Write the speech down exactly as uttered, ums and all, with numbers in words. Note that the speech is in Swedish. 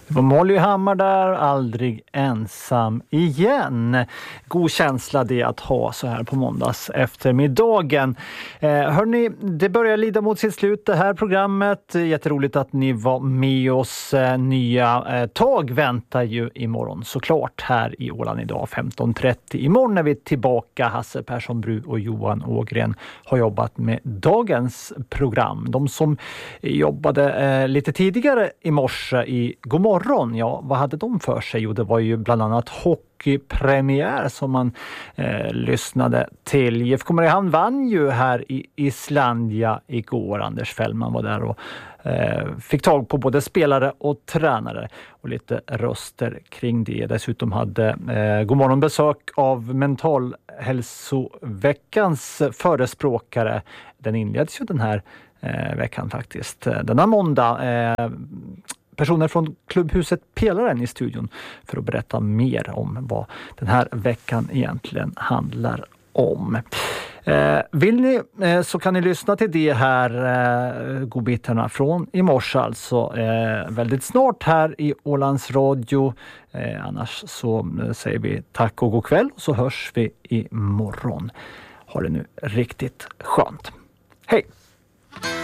Det var Molly Hammar där, aldrig ensam igen. God känsla det att ha så här på måndags eftermiddagen. Eh, hörni, det börjar lida mot sitt slut det här programmet. Jätteroligt att ni var med oss. Eh, nya eh, tag väntar ju imorgon såklart här i Åland idag femton trettio. Imorgon är vi tillbaka. Hasse Persson Bru och Johan Ågren har jobbat med dagens program. De som jobbade eh, lite tidigare i morse i Godmorgon. Ja, vad hade de för sig? Jo, det var ju bland annat hockeypremiär som man eh, lyssnade till. I F K Mariehamn vann ju här i Islandia igår. Anders Fällman var där och eh, fick tag på både spelare och tränare och lite röster kring det. Dessutom hade eh, Godmorgon besök av mentalhälsoveckans förespråkare. Den inleds ju den här eh, veckan faktiskt. Denna måndag eh, personer från klubbhuset Pelaren i studion för att berätta mer om vad den här veckan egentligen handlar om. Eh, vill ni eh, så kan ni lyssna till det här eh, godbitarna från i morse alltså eh, väldigt snart här i Ålands Radio. Eh, annars så eh, säger vi tack och god kväll och så hörs vi imorgon. Ha det nu riktigt skönt. Hej!